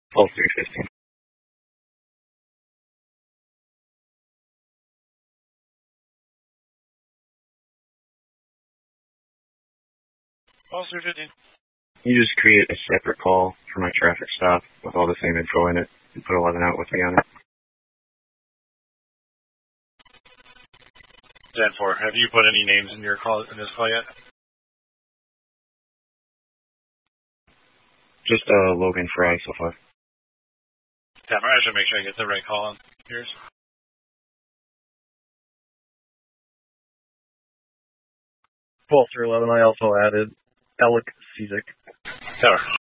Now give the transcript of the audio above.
12-315. You just create a separate call for my traffic stop with all the same info in it and put 11 out with me on it. 10-4, have you put any names in your call in this call yet? Just Logan Fry so far. 10-4, I should make sure I get the right call on yours. Through 11, I also added Alec Cizik. 10-4.